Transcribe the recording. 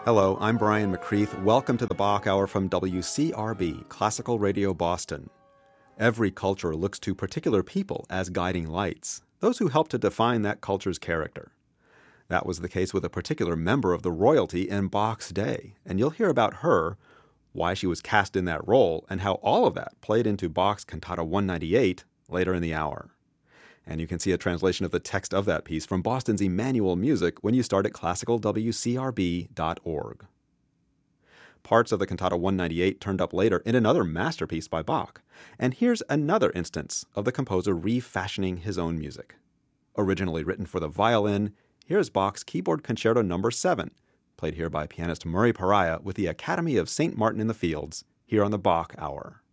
Hello, I'm Brian McCreath. Welcome to the Bach Hour from WCRB, Classical Radio Boston. Every culture looks to particular people as guiding lights, those who help to define that culture's character. That was the case with a particular member of the royalty in Bach's day, and you'll hear about her, why she was cast in that role, and how all of that played into Bach's Cantata 198 later in the hour. And you can see a translation of the text of that piece from Boston's Emmanuel Music when you start at classicalwcrb.org. Parts of the Cantata 198 turned up later in another masterpiece by Bach, and here's another instance of the composer refashioning his own music. Originally written for the violin, here's Bach's Keyboard Concerto No. 7, played here by pianist Murray Pariah with the Academy of St. Martin in the Fields, here on the Bach Hour.